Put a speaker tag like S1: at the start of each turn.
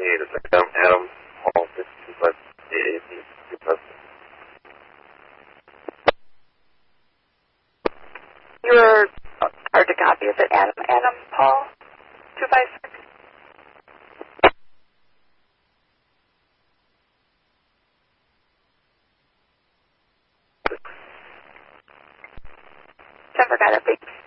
S1: 28 is Adam Hall, 5258.
S2: Your hard to copy. Is it Adam Paul 256? Denver got a big